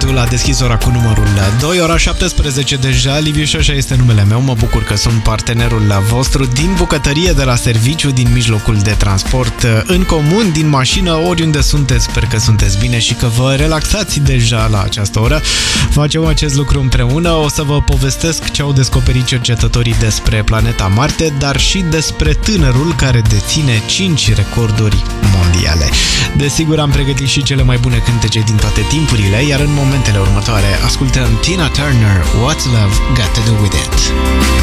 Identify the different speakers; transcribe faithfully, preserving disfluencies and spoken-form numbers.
Speaker 1: Abdul a deschis ora cu numărul doi, ora șaptesprezece deja. Liviu Șoșa este numele meu, mă bucur că sunt partenerul vostru din bucătărie, de la serviciu, din mijlocul de transport, în comun, din mașină, oriunde sunteți. Sper că sunteți bine și că vă relaxați deja la această oră. Facem acest lucru împreună. O să vă povestesc ce au descoperit cercetătorii despre planeta Marte, dar și despre tânărul care deține cinci recorduri mondiale. Desigur, am pregătit și cele mai bune cântece din toate timpurile, iar în momentele următoare ascultăm Tina Turner, What's Love Got to Do With It.